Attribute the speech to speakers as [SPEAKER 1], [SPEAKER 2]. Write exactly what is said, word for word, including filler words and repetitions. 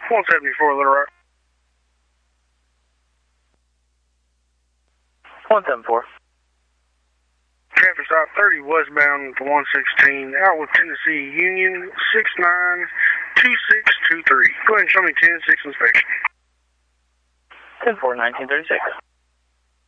[SPEAKER 1] one seventy-four Little Rock.
[SPEAKER 2] one seven four.
[SPEAKER 1] Traffic stop thirty westbound to one sixteen, out with Tennessee Union six nine two six two three. Go ahead and show me ten six inspection.
[SPEAKER 2] ten four nineteen thirty-six.